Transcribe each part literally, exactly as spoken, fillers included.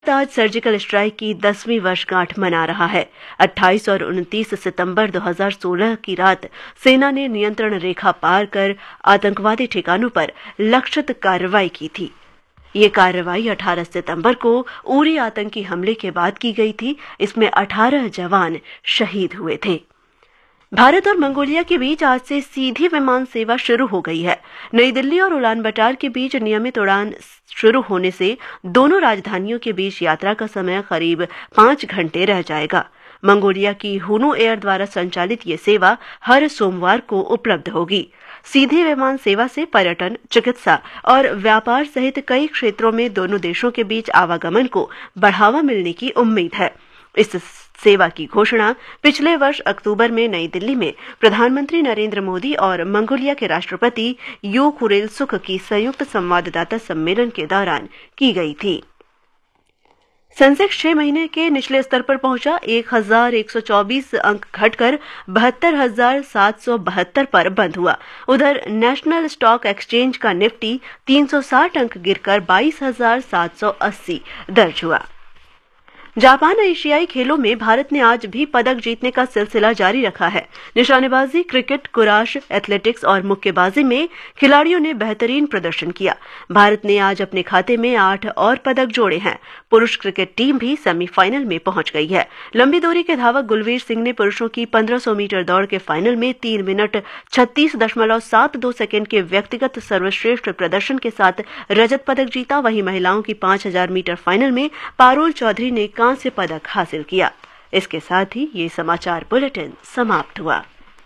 आज surgical strike की दसवीं वर्षगांठ मना रहा है। अट्ठाईस और उनतीस सितंबर दो हज़ार सोलह की रात सेना ने नियंत्रण रेखा पार कर आतंकवादी ठिकानों पर लक्षित कार्रवाई की थी। ये कार्रवाई अठारह सितंबर को उरी आतंकी हमले के बाद की गई थी। इसमें अठारह जवान शहीद हुए थे। भारत और मंगोलिया के बीच आज से सीधी विमान सेवा शुरू हो गई है। नई दिल्ली और उलानबटार के बीच नियमित उड़ान शुरू होने से दोनों राजधानियों के बीच यात्रा का समय करीब पांच घंटे रह जाएगा। मंगोलिया की हुनु एयर द्वारा संचालित ये सेवा हर सोमवार को उपलब्ध होगी। सीधी विमान सेवा से पर्यटन, चिकित्सा और व्यापार सहित कई क्षेत्रों में दोनों देशों के बीच आवागमन को बढ़ावा मिलने की उम्मीद है। इस सेवा की घोषणा पिछले वर्ष अक्टूबर में नई दिल्ली में प्रधानमंत्री नरेंद्र मोदी और मंगोलिया के राष्ट्रपति यू कुरेल सुख की संयुक्त संवाददाता सम्मेलन के दौरान की गई थी। सेंसेक्स छह महीने के निचले स्तर पर पहुंचा। एक हजार एक सौ चौबीस अंक घटकर बहत्तर हजार सात सौ बहत्तर पर बंद हुआ। उधर नेशनल स्टॉक एक्सचेंज का निफ्टी तीन सौ साठ अंक गिरकर बाईस हजार सात सौ अस्सी दर्ज हुआ। जापान एशियाई खेलों में भारत ने आज भी पदक जीतने का सिलसिला जारी रखा है। निशानेबाजी, क्रिकेट, कुराश, एथलेटिक्स और मुक्केबाजी में खिलाड़ियों ने बेहतरीन प्रदर्शन किया। भारत ने आज अपने खाते में आठ और पदक जोड़े हैं। पुरुष क्रिकेट टीम भी सेमीफाइनल में पहुंच गई है। लंबी दूरी के धावक गुलवीर सिंह ने पुरुषों की पंद्रह सौ मीटर दौड़ के फाइनल में तीन मिनट छत्तीस दशमलव सात दो सेकेंड के व्यक्तिगत सर्वश्रेष्ठ प्रदर्शन के साथ रजत पदक जीता। वहीं महिलाओं की पांच हजार मीटर फाइनल में पारुल चौधरी ने कांस्य पदक हासिल किया। इसके साथ ही ये समाचार बुलेटिन समाप्त हुआ।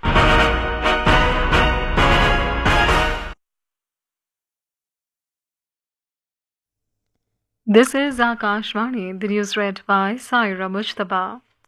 This is Akashvani, the news read by Saira Mujtaba.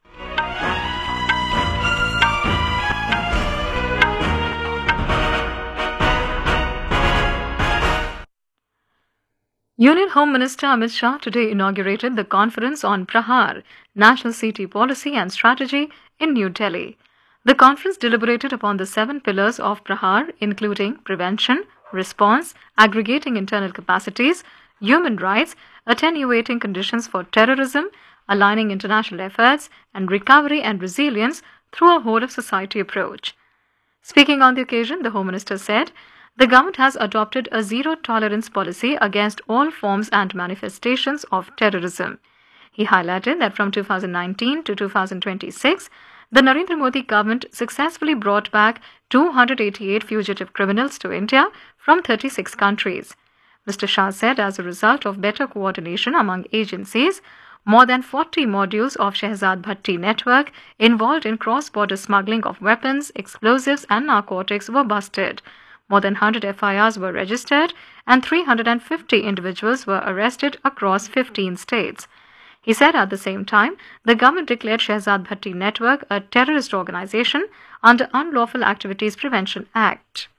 Union Home Minister Amit Shah today inaugurated the Conference on Prahar, National City Policy and Strategy in New Delhi. The conference deliberated upon the seven pillars of Prahar, including prevention, response, aggregating internal capacities, human rights, attenuating conditions for terrorism, aligning international efforts, and recovery and resilience through a whole-of-society approach. Speaking on the occasion, the Home Minister said, the government has adopted a zero-tolerance policy against all forms and manifestations of terrorism. He highlighted that from two thousand nineteen to two thousand twenty-six, the Narendra Modi government successfully brought back two hundred eighty-eight fugitive criminals to India from thirty-six countries. Mister Shah said as a result of better coordination among agencies, more than forty modules of Shehzad Bhatti network involved in cross-border smuggling of weapons, explosives and narcotics were busted. More than one hundred F I Rs were registered and three hundred fifty individuals were arrested across fifteen states. He said at the same time, the government declared Shehzad Bhatti network a terrorist organization under Unlawful Activities Prevention Act.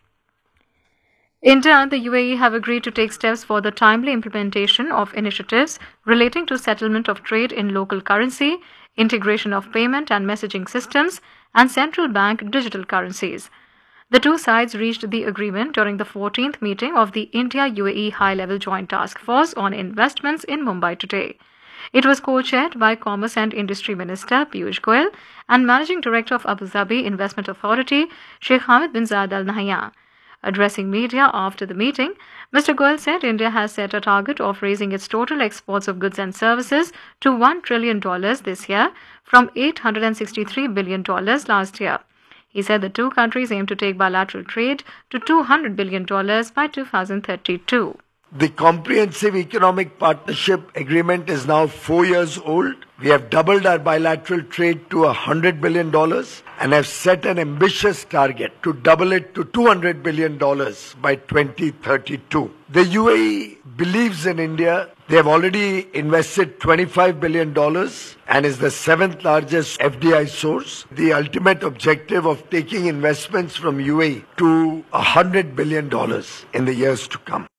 India and the U A E have agreed to take steps for the timely implementation of initiatives relating to settlement of trade in local currency, integration of payment and messaging systems, and central bank digital currencies. The two sides reached the agreement during the fourteenth meeting of the India-U A E High-Level Joint Task Force on Investments in Mumbai today. It was co-chaired by Commerce and Industry Minister Piyush Goyal and Managing Director of Abu Dhabi Investment Authority, Sheikh Hamad bin Zayed Al Nahyan. Addressing media after the meeting, Mister Goyal said India has set a target of raising its total exports of goods and services to one trillion dollars this year from eight hundred sixty-three billion dollars last year. He said the two countries aim to take bilateral trade to two hundred billion dollars by two thousand thirty-two. The Comprehensive Economic Partnership Agreement is now four years old. We have doubled our bilateral trade to one hundred billion dollars and have set an ambitious target to double it to two hundred billion dollars by twenty thirty-two. The U A E believes in India. They have already invested twenty-five billion dollars and is the seventh largest F D I source. The ultimate objective of taking investments from U A E to one hundred billion dollars in the years to come.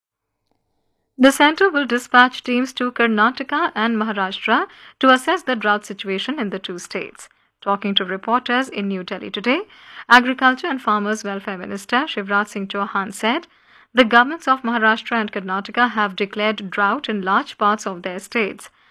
The centre will dispatch teams to Karnataka and Maharashtra to assess the drought situation in the two states. Talking to reporters in New Delhi today, Agriculture and Farmers Welfare Minister Shivraj Singh Chauhan said, The governments of Maharashtra and Karnataka have declared drought in large parts of their states.